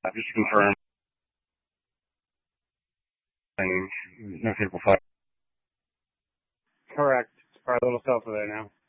Just to confirm. No people fight. Correct. It's probably a little south of there now.